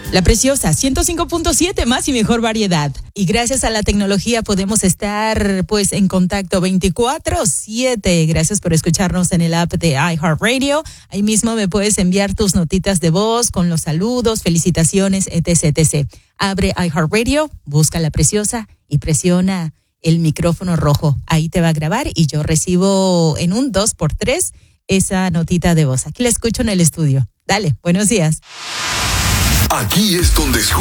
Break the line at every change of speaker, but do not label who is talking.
La Preciosa, 105.7, más y mejor variedad. Y gracias a la tecnología podemos estar pues en contacto 24/7. Gracias por escucharnos en el app de iHeartRadio. Ahí mismo me puedes enviar tus notitas de voz con los saludos, felicitaciones, etc, etc. Abre iHeartRadio, busca La Preciosa y presiona el micrófono rojo. Ahí te va a grabar y yo recibo en un 2x3 esa notita de voz. Aquí la escucho en el estudio. Dale, buenos días.
Aquí es donde